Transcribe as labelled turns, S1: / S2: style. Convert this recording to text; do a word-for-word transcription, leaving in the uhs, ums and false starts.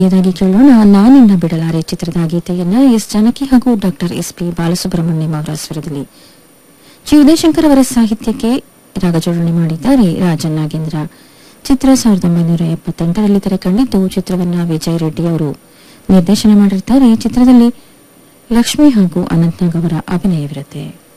S1: ಾಗಿ ಕೇಳೋಣ ನಾನಿನ್ನ ಬಿಡಲಾರೆ ಚಿತ್ರದ ಗೀತೆಯನ್ನ ಎಸ್ ಜಾನಕಿ ಹಾಗೂ ಡಾಕ್ಟರ್ ಎಸ್ ಪಿ ಬಾಲಸುಬ್ರಹ್ಮಣ್ಯಂ ಅವರ ಸ್ವರದಲ್ಲಿ ಜಿ ಉದಯಶಂಕರ್ ಅವರ ಸಾಹಿತ್ಯಕ್ಕೆ ರಾಗ ಜೋಡಣೆ ಮಾಡಿದ್ದಾರೆ ರಾಜನ್ ನಾಗೇಂದ್ರ. ಚಿತ್ರ ಸಾವಿರದ ಒಂಬೈನೂರ ಎಪ್ಪತ್ತೆಂಟರಲ್ಲಿ ತೆರೆ ಕಂಡಿದ್ದು ಚಿತ್ರವನ್ನ ವಿಜಯ್ ರೆಡ್ಡಿ ಅವರು ನಿರ್ದೇಶನ ಮಾಡಿರ್ತಾರೆ. ಚಿತ್ರದಲ್ಲಿ ಲಕ್ಷ್ಮಿ ಹಾಗೂ ಅನಂತ್ನಾಗ್ ಅವರ ಅಭಿನಯವಿರುತ್ತೆ.